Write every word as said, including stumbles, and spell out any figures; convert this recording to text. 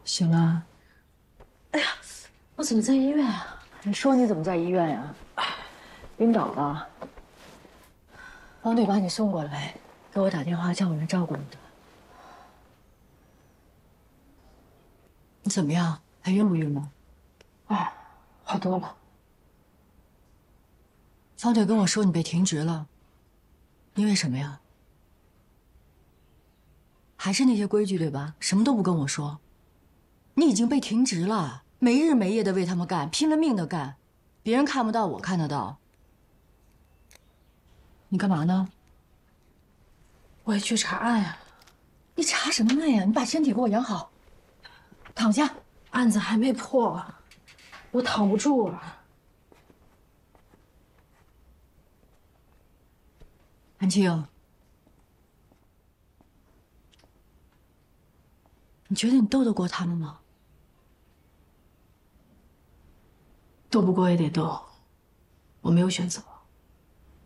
醒了？ 哎呀，我怎么在医院啊？ 你说你怎么在医院呀？晕倒了。方队把你送过来，给我打电话叫我来照顾你的。你怎么样？还晕不晕吗？ 哎，好多了。 方队跟我说你被停职了，因为什么呀？还是那些规矩对吧？什么都不跟我说。你已经被停职了，没日没夜的为他们干，拼了命的干，别人看不到，我看得到。你干嘛呢？ 我也去查案呀。 你查什么案呀？你把身体给我养好，躺下。 案子还没破，我躺不住了。 安庆，你觉得你斗得过他们吗？ 斗不过也得斗，我没有选择。